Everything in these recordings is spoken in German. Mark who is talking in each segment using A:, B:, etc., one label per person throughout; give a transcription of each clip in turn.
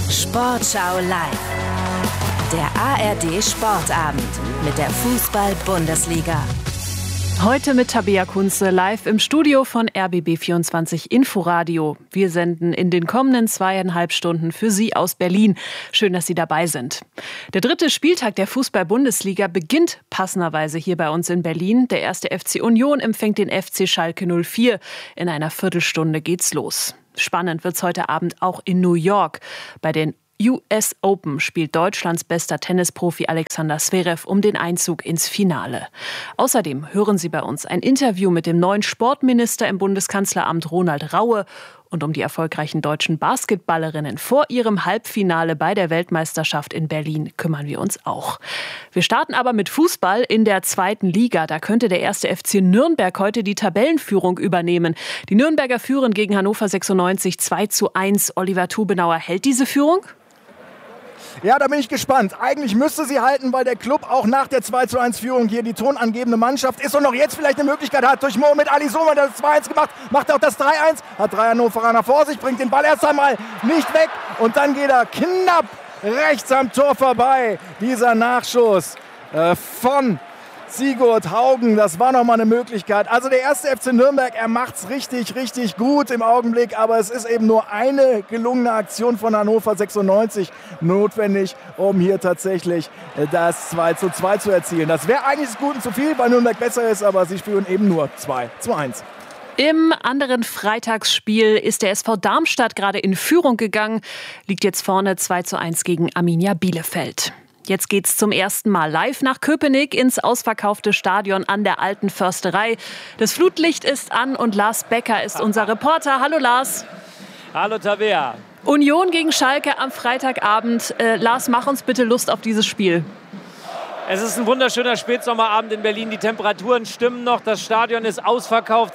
A: Sportschau live. Der ARD Sportabend mit der Fußball-Bundesliga.
B: Heute mit Tabea Kunze live im Studio von RBB24 Inforadio. Wir senden in den kommenden 2,5 Stunden für Sie aus Berlin. Schön, dass Sie dabei sind. Der 3. Spieltag der Fußball-Bundesliga beginnt passenderweise hier bei uns in Berlin. Der 1. FC Union empfängt den FC Schalke 04. In einer Viertelstunde geht's los. Spannend wird's heute Abend auch in New York. Bei den US Open spielt Deutschlands bester Tennisprofi Alexander Zverev um den Einzug ins Finale. Außerdem hören Sie bei uns ein Interview mit dem neuen Sportminister im Bundeskanzleramt Ronald Raue. Und um die erfolgreichen deutschen Basketballerinnen vor ihrem Halbfinale bei der Weltmeisterschaft in Berlin kümmern wir uns auch. Wir starten aber mit Fußball in der 2. Liga. Da könnte der 1. FC Nürnberg heute die Tabellenführung übernehmen. Die Nürnberger führen gegen Hannover 96 2:1. Oliver Tubenauer hält diese Führung?
C: Ja, da bin ich gespannt. Eigentlich müsste sie halten, weil der Club auch nach der 2:1-Führung hier die tonangebende Mannschaft ist und noch jetzt vielleicht eine Möglichkeit hat. Durch Mohamed Ali Soman hat das 2:1 gemacht, macht auch das 3:1, hat 3 Hannoveraner vor sich, bringt den Ball erst einmal nicht weg und dann geht er knapp rechts am Tor vorbei. Dieser Nachschuss von Sigurd Haugen, das war nochmal eine Möglichkeit. Also der 1. FC Nürnberg, er macht's richtig, richtig gut im Augenblick, aber es ist eben nur eine gelungene Aktion von Hannover 96 notwendig, um hier tatsächlich das 2:2 zu erzielen. Das wäre eigentlich des Guten zu viel, weil Nürnberg besser ist, aber sie führen eben nur 2:1.
B: Im anderen Freitagsspiel ist der SV Darmstadt gerade in Führung gegangen, liegt jetzt vorne 2:1 gegen Arminia Bielefeld. Jetzt geht's zum ersten Mal live nach Köpenick ins ausverkaufte Stadion an der Alten Försterei. Das Flutlicht ist an und Lars Becker ist unser Reporter. Hallo Lars.
D: Hallo Tabea.
B: Union gegen Schalke am Freitagabend. Lars, mach uns bitte Lust auf dieses Spiel.
D: Es ist ein wunderschöner Spätsommerabend in Berlin. Die Temperaturen stimmen noch. Das Stadion ist ausverkauft.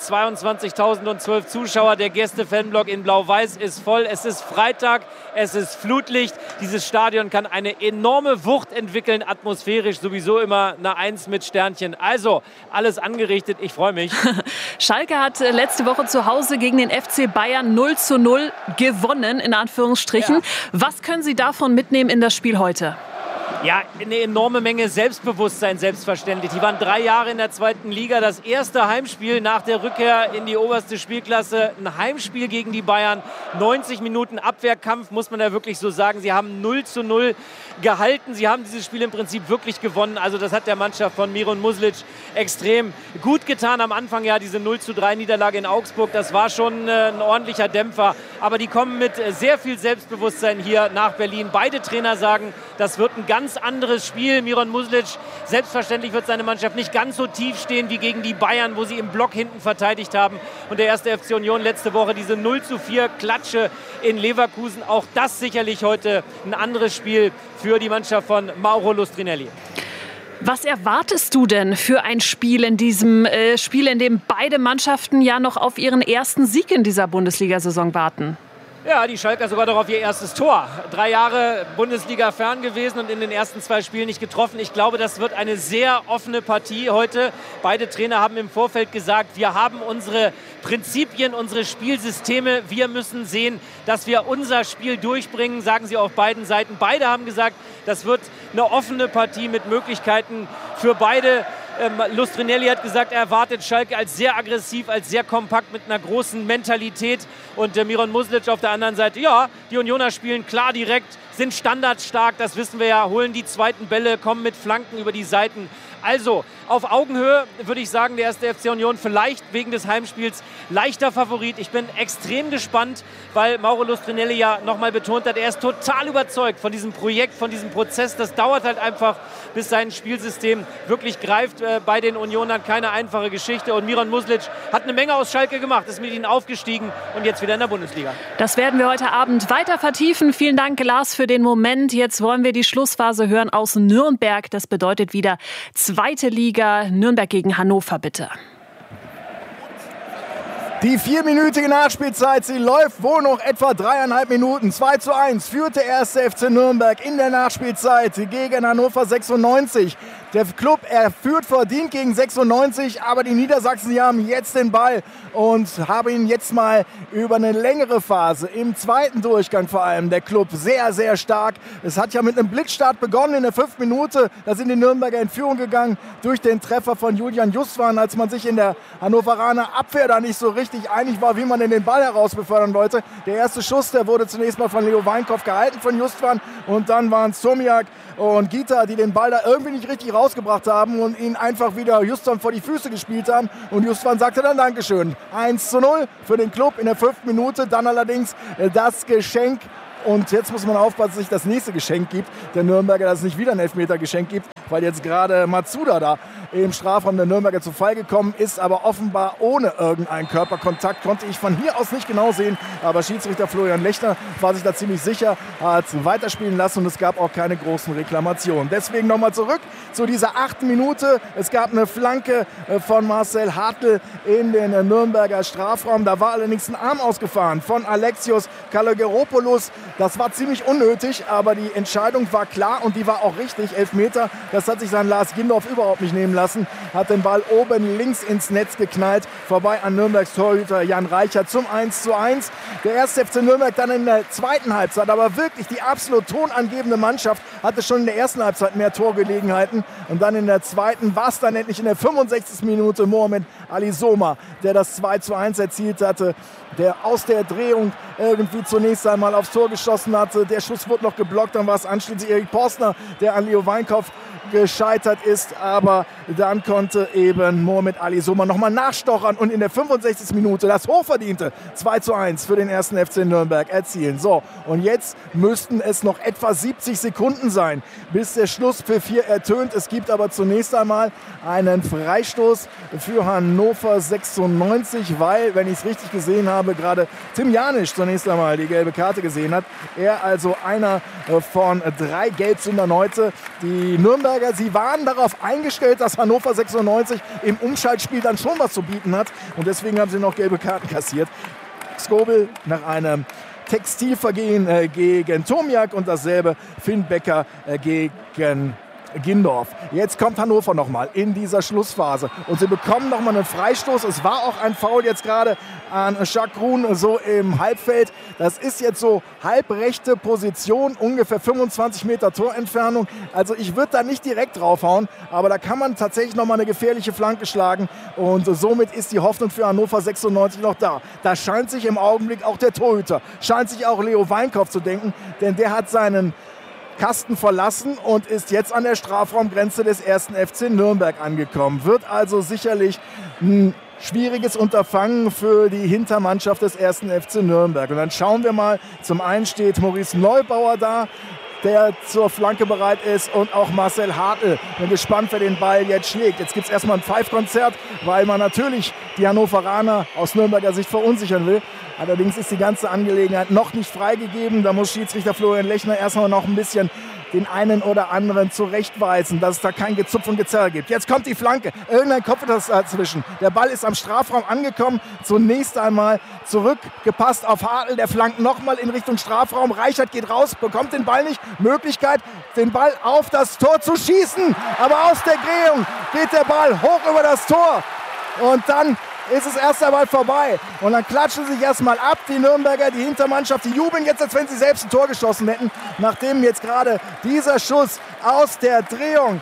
D: 22.012 Zuschauer. Der Gäste-Fanblock in Blau-Weiß ist voll. Es ist Freitag. Es ist Flutlicht. Dieses Stadion kann eine enorme Wucht entwickeln. Atmosphärisch sowieso immer eine 1 mit Sternchen. Also alles angerichtet. Ich freue mich.
B: Schalke hat letzte Woche zu Hause gegen den FC Bayern 0:0 gewonnen, in Anführungsstrichen. Ja. Was können Sie davon mitnehmen in das Spiel heute?
D: Ja, eine enorme Menge Selbstbewusstsein, selbstverständlich. Die waren 3 Jahre in der 2. Liga. Das erste Heimspiel nach der Rückkehr in die oberste Spielklasse. Ein Heimspiel gegen die Bayern. 90 Minuten Abwehrkampf, muss man ja wirklich so sagen. Sie haben 0:0 gehalten. Sie haben dieses Spiel im Prinzip wirklich gewonnen. Also das hat der Mannschaft von Miron Muslic extrem gut getan. Am Anfang ja diese 0:3 Niederlage in Augsburg. Das war schon ein ordentlicher Dämpfer. Aber die kommen mit sehr viel Selbstbewusstsein hier nach Berlin. Beide Trainer sagen, das wird ein ganz anderes Spiel. Miron Muslic, selbstverständlich wird seine Mannschaft nicht ganz so tief stehen wie gegen die Bayern, wo sie im Block hinten verteidigt haben. Und der 1. FC Union letzte Woche diese 0:4 Klatsche in Leverkusen. Auch das sicherlich heute ein anderes Spiel für die Mannschaft von Mauro Lustrinelli.
B: Was erwartest du denn für ein Spiel in diesem Spiel, in dem beide Mannschaften ja noch auf ihren ersten Sieg in dieser Bundesliga-Saison warten?
D: Ja, die Schalker sogar noch auf ihr erstes Tor. 3 Jahre Bundesliga fern gewesen und in den ersten 2 Spielen nicht getroffen. Ich glaube, das wird eine sehr offene Partie heute. Beide Trainer haben im Vorfeld gesagt, wir haben unsere Prinzipien, unsere Spielsysteme. Wir müssen sehen, dass wir unser Spiel durchbringen, sagen sie auf beiden Seiten. Beide haben gesagt, das wird eine offene Partie mit Möglichkeiten für beide. Lustrinelli hat gesagt, er erwartet Schalke als sehr aggressiv, als sehr kompakt mit einer großen Mentalität. Und Miron Muslic auf der anderen Seite, ja, die Unioner spielen klar direkt, sind standardstark, das wissen wir ja, holen die zweiten Bälle, kommen mit Flanken über die Seiten. Also auf Augenhöhe würde ich sagen, der 1. FC Union vielleicht wegen des Heimspiels leichter Favorit. Ich bin extrem gespannt, weil Mauro Lustrinelli ja nochmal betont hat, er ist total überzeugt von diesem Projekt, von diesem Prozess. Das dauert halt einfach, bis sein Spielsystem wirklich greift. Bei den Unionern keine einfache Geschichte. Und Miron Muslic hat eine Menge aus Schalke gemacht, ist mit ihnen aufgestiegen und jetzt wieder in der Bundesliga.
B: Das werden wir heute Abend weiter vertiefen. Vielen Dank, Lars, für den Moment. Jetzt wollen wir die Schlussphase hören aus Nürnberg. Das bedeutet wieder 2. Liga, Nürnberg gegen Hannover, bitte.
C: Die 4-minütige Nachspielzeit, sie läuft wohl noch etwa 3,5 Minuten. 2:1 führt der 1. FC Nürnberg in der Nachspielzeit gegen Hannover 96. Der Club, er führt verdient gegen 96, aber die Niedersachsen haben jetzt den Ball und haben ihn jetzt mal über eine längere Phase, im zweiten Durchgang vor allem, der Club sehr, sehr stark. Es hat ja mit einem Blitzstart begonnen in der 5. Minute. Da sind die Nürnberger in Führung gegangen durch den Treffer von Julian Justwan, als man sich in der Hannoveraner Abwehr da nicht so richtig einig war, wie man denn den Ball herausbefördern wollte. Der erste Schuss, der wurde zunächst mal von Leo Weinkopf gehalten von Justwan und dann waren es Tomiak und Gita, die den Ball da irgendwie nicht richtig rausgebracht haben und ihn einfach wieder Justwan vor die Füße gespielt haben. Und Justwan sagte dann Dankeschön. 1:0 für den Club in der 5. Minute. Dann allerdings das Geschenk. Und jetzt muss man aufpassen, dass sich das nächste Geschenk gibt. Der Nürnberger, dass es nicht wieder ein Elfmeter-Geschenk gibt, weil jetzt gerade Matsuda da im Strafraum der Nürnberger zu Fall gekommen ist, aber offenbar ohne irgendeinen Körperkontakt. Konnte ich von hier aus nicht genau sehen, aber Schiedsrichter Florian Lechner war sich da ziemlich sicher, hat weiterspielen lassen und es gab auch keine großen Reklamationen. Deswegen nochmal zurück zu dieser 8. Minute. Es gab eine Flanke von Marcel Hartl in den Nürnberger Strafraum. Da war allerdings ein Arm ausgefahren von Alexios Kalogeropoulos. Das war ziemlich unnötig, aber die Entscheidung war klar und die war auch richtig. Elfmeter, das hat sich sein Lars Gindorf überhaupt nicht nehmen lassen. Hat den Ball oben links ins Netz geknallt, vorbei an Nürnbergs Torhüter Jan Reichert zum 1:1. Der 1. FC Nürnberg dann in der zweiten Halbzeit, aber wirklich die absolut tonangebende Mannschaft, hatte schon in der ersten Halbzeit mehr Torgelegenheiten. Und dann in der zweiten war es dann endlich in der 65. Minute Mohamed Ali Soma, der das 2:1 erzielt hatte, der aus der Drehung irgendwie zunächst einmal aufs Tor geschossen hatte. Der Schuss wurde noch geblockt, dann war es anschließend Erik Porstner, der an Leo Weinkopf gescheitert ist, aber dann konnte eben Mohamed Ali Soma nochmal nachstochern und in der 65. Minute das hochverdiente 2:1 für den 1. FC Nürnberg erzielen. So, und jetzt müssten es noch etwa 70 Sekunden sein, bis der Schlusspfiff hier ertönt. Es gibt aber zunächst einmal einen Freistoß für Hannover 96, weil, wenn ich es richtig gesehen habe, gerade Tim Janisch zunächst einmal die gelbe Karte gesehen hat. Er also einer von 3 Gelbsündern heute. Die Nürnberger, sie waren darauf eingestellt, dass Hannover 96 im Umschaltspiel dann schon was zu bieten hat. Und deswegen haben sie noch gelbe Karten kassiert. Skobel nach einem Textilvergehen gegen Tomiak und dasselbe Finn Becker gegen Gindorf. Jetzt kommt Hannover nochmal in dieser Schlussphase und sie bekommen nochmal einen Freistoß. Es war auch ein Foul jetzt gerade an Chakroun so im Halbfeld. Das ist jetzt so halbrechte Position, ungefähr 25 Meter Torentfernung. Also ich würde da nicht direkt draufhauen, aber da kann man tatsächlich nochmal eine gefährliche Flanke schlagen und somit ist die Hoffnung für Hannover 96 noch da. Da scheint sich im Augenblick auch der Torhüter, scheint sich auch Leo Weinkopf zu denken, denn der hat seinen Kasten verlassen und ist jetzt an der Strafraumgrenze des 1. FC Nürnberg angekommen. Wird also sicherlich ein schwieriges Unterfangen für die Hintermannschaft des 1. FC Nürnberg. Und dann schauen wir mal, zum einen steht Maurice Neubauer da, der zur Flanke bereit ist, und auch Marcel Hartl. Bin gespannt, wer den Ball jetzt schlägt. Jetzt gibt es erstmal ein Pfeifkonzert, weil man natürlich die Hannoveraner aus Nürnberger Sicht verunsichern will. Allerdings ist die ganze Angelegenheit noch nicht freigegeben. Da muss Schiedsrichter Florian Lechner erstmal noch ein bisschen den einen oder anderen zurechtweisen, dass es da kein Gezupf und Gezerr gibt. Jetzt kommt die Flanke. Irgendein Kopf ist dazwischen. Der Ball ist am Strafraum angekommen. Zunächst einmal zurückgepasst auf Hartl. Der flankt nochmal in Richtung Strafraum. Reichert geht raus, bekommt den Ball nicht. Möglichkeit, den Ball auf das Tor zu schießen. Aber aus der Drehung geht der Ball hoch über das Tor. Und dann ist es erst einmal vorbei. Und dann klatschen sich erstmal ab, die Nürnberger, die Hintermannschaft. Die jubeln jetzt, als wenn sie selbst ein Tor geschossen hätten, nachdem jetzt gerade dieser Schuss aus der Drehung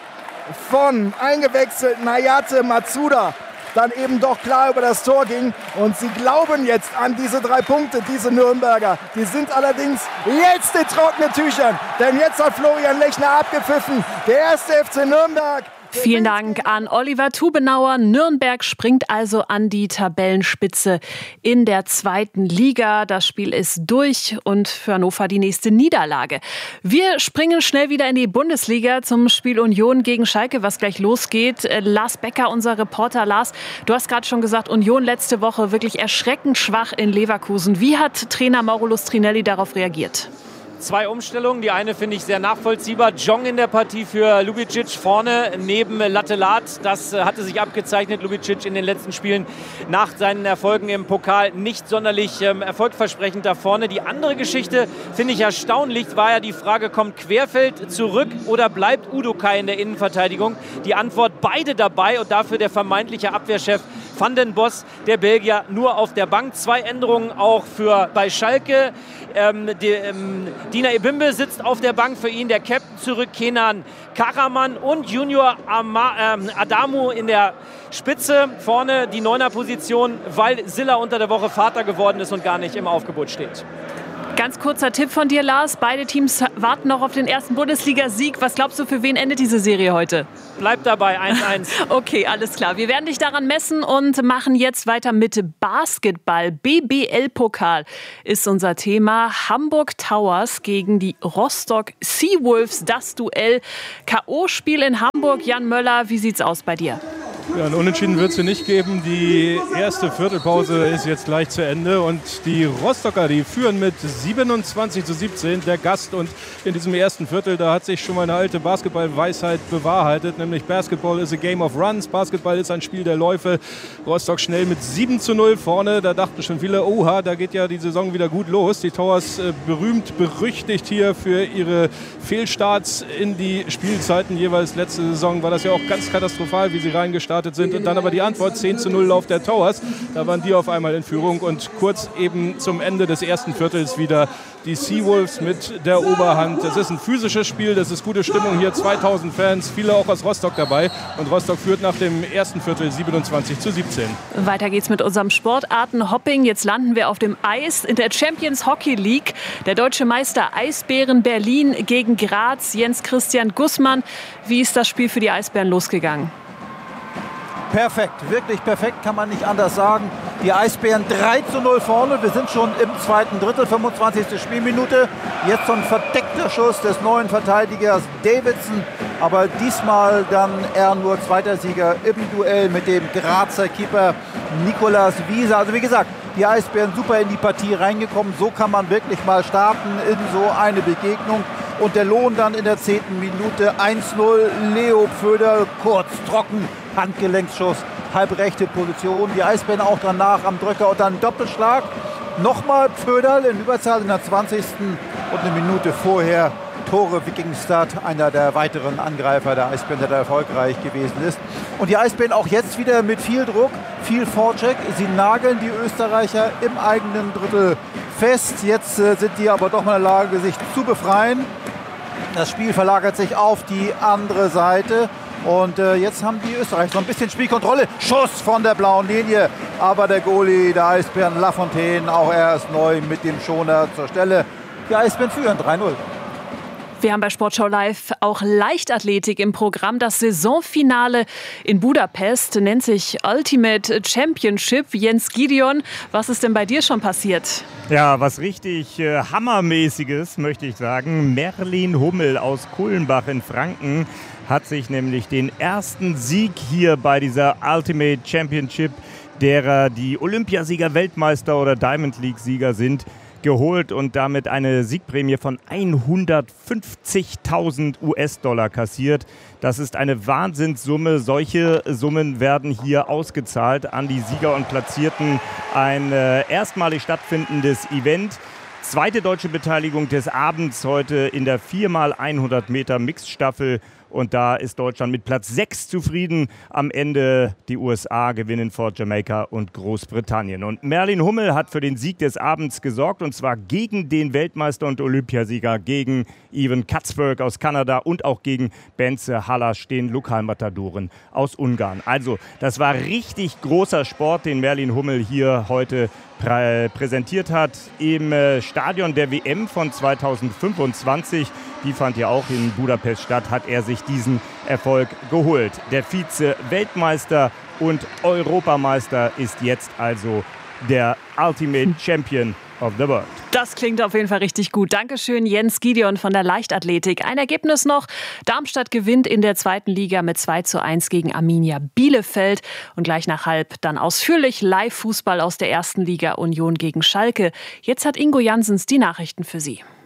C: von eingewechselten Hayate Matsuda dann eben doch klar über das Tor ging. Und sie glauben jetzt an diese 3 Punkte, diese Nürnberger. Die sind allerdings jetzt in trockenen Tüchern. Denn jetzt hat Florian Lechner abgepfiffen. Der 1. FC Nürnberg.
B: Vielen Dank an Oliver Tubenauer. Nürnberg springt also an die Tabellenspitze in der 2. Liga. Das Spiel ist durch und für Hannover die nächste Niederlage. Wir springen schnell wieder in die Bundesliga zum Spiel Union gegen Schalke, was gleich losgeht. Lars Becker, unser Reporter. Lars, du hast gerade schon gesagt, Union letzte Woche wirklich erschreckend schwach in Leverkusen. Wie hat Trainer Mauro Lustrinelli darauf reagiert?
D: 2 Umstellungen. Die eine finde ich sehr nachvollziehbar. Jong in der Partie für Lubicic vorne neben Lattelat. Das hatte sich abgezeichnet. Lubicic in den letzten Spielen nach seinen Erfolgen im Pokal nicht sonderlich erfolgversprechend da vorne. Die andere Geschichte finde ich erstaunlich, war ja die Frage, kommt Querfeld zurück oder bleibt Udokai in der Innenverteidigung? Die Antwort, beide dabei und dafür der vermeintliche Abwehrchef Van den Bos, der Belgier, nur auf der Bank. 2 Änderungen auch bei Schalke. Dina Ebimbe sitzt auf der Bank, für ihn der Captain zurück, Kenan Karaman und Junior Adamu in der Spitze. Vorne die 9er-Position, weil Silla unter der Woche Vater geworden ist und gar nicht im Aufgebot steht.
B: Ganz kurzer Tipp von dir, Lars. Beide Teams warten noch auf den ersten Bundesliga-Sieg. Was glaubst du, für wen endet diese Serie heute?
D: Bleib dabei, 1-1.
B: Okay, alles klar. Wir werden dich daran messen und machen jetzt weiter mit Basketball. BBL-Pokal ist unser Thema. Hamburg Towers gegen die Rostock Seawolves. Das Duell. K.O.-Spiel in Hamburg. Jan Möller, wie sieht's aus bei dir?
E: Ja, ein Unentschieden wird es hier nicht geben. Die erste Viertelpause ist jetzt gleich zu Ende und die Rostocker, die führen mit 27-17, der Gast. Und in diesem ersten Viertel, da hat sich schon mal eine alte Basketball-Weisheit bewahrheitet, nämlich Basketball is a game of runs. Basketball ist ein Spiel der Läufe. Rostock schnell mit 7-0 vorne. Da dachten schon viele, oha, da geht ja die Saison wieder gut los. Die Towers berühmt, berüchtigt hier für ihre Fehlstarts in die Spielzeiten. Jeweils letzte Saison war das ja auch ganz katastrophal, wie sie reingestartet sind. Und dann aber die Antwort 10-0 Lauf der Towers. Da waren die auf einmal in Führung und kurz eben zum Ende des ersten Viertels wieder die Seawolves mit der Oberhand. Das ist ein physisches Spiel, das ist gute Stimmung hier, 2000 Fans, viele auch aus Rostock dabei. Und Rostock führt nach dem ersten Viertel 27-17.
B: Weiter geht's mit unserem Sportartenhopping. Jetzt landen wir auf dem Eis in der Champions Hockey League. Der deutsche Meister Eisbären Berlin gegen Graz. Jens Christian Gussmann, wie ist das Spiel für die Eisbären losgegangen?
F: Perfekt, wirklich perfekt, kann man nicht anders sagen. Die Eisbären 3-0 vorne, wir sind schon im zweiten Drittel, 25. Spielminute. Jetzt so ein verdeckter Schuss des neuen Verteidigers Davidson, aber diesmal dann er nur zweiter Sieger im Duell mit dem Grazer Keeper Nicolas Wieser. Also wie gesagt, die Eisbären super in die Partie reingekommen, so kann man wirklich mal starten in so eine Begegnung. Und der Lohn dann in der 10. Minute 1-0, Leo Pföderl, kurz, trocken, Handgelenksschuss, halbrechte Position. Die Eisbären auch danach am Drücker und dann Doppelschlag. Nochmal Pföderl in Überzahl in der 20. und eine Minute vorher Tore Wikingstad, einer der weiteren Angreifer der Eisbären, der da erfolgreich gewesen ist. Und die Eisbären auch jetzt wieder mit viel Druck, viel Vorcheck. Sie nageln die Österreicher im eigenen Drittel fest. Jetzt sind die aber doch mal in der Lage, sich zu befreien. Das Spiel verlagert sich auf die andere Seite. Und jetzt haben die Österreicher so ein bisschen Spielkontrolle. Schuss von der blauen Linie. Aber der Goalie der Eisbären, Lafontaine, auch er ist neu mit dem Schoner zur Stelle. Die Eisbären führen 3-0.
B: Wir haben bei Sportschau Live auch Leichtathletik im Programm. Das Saisonfinale in Budapest nennt sich Ultimate Championship. Jens Gideon, was ist denn bei dir schon passiert?
G: Ja, was richtig Hammermäßiges, möchte ich sagen. Merlin Hummel aus Kulmbach in Franken hat sich nämlich den ersten Sieg hier bei dieser Ultimate Championship, derer die Olympiasieger, Weltmeister oder Diamond League-Sieger sind, geholt und damit eine Siegprämie von 150.000 US-Dollar kassiert. Das ist eine Wahnsinnssumme. Solche Summen werden hier ausgezahlt an die Sieger und Platzierten. Ein erstmalig stattfindendes Event. Zweite deutsche Beteiligung des Abends heute in der 4x100 Meter Mixed-Staffel. Und da ist Deutschland mit Platz 6 zufrieden. Am Ende die USA gewinnen vor Jamaika und Großbritannien. Und Merlin Hummel hat für den Sieg des Abends gesorgt. Und zwar gegen den Weltmeister und Olympiasieger, gegen Ivan Katzberg aus Kanada und auch gegen Bence Hallasch, den Lokalmatadoren aus Ungarn. Also das war richtig großer Sport, den Merlin Hummel hier heute präsentiert hat im Stadion der WM von 2025. Die fand ja auch in Budapest statt, hat er sich diesen Erfolg geholt. Der Vize-Weltmeister und Europameister ist jetzt also der Ultimate Champion of the World.
B: Das klingt auf jeden Fall richtig gut. Dankeschön, Jens Gideon von der Leichtathletik. Ein Ergebnis noch. Darmstadt gewinnt in der zweiten Liga mit 2:1 gegen Arminia Bielefeld. Und gleich nach halb dann ausführlich Live-Fußball aus der ersten Liga, Union gegen Schalke. Jetzt hat Ingo Janssens die Nachrichten für Sie.